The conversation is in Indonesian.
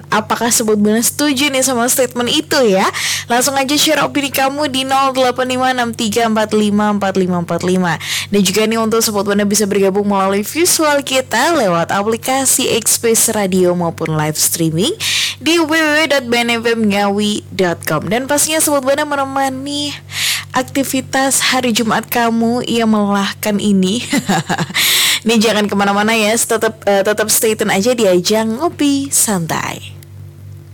apakah Sobat Buana setuju nih sama statement itu ya? Langsung aja share opini kamu di 085634545545. Dan juga nih untuk Sobat Buana bisa bergabung melalui visual kita lewat aplikasi Express Radio maupun live streaming di www.bnfmngawi.com. Dan pastinya Sobat Buana menemani aktivitas hari Jumat kamu yang melelahkan ini. Nih jangan kemana-mana ya, tetap stay tune aja di Ajang Ngopi Santai.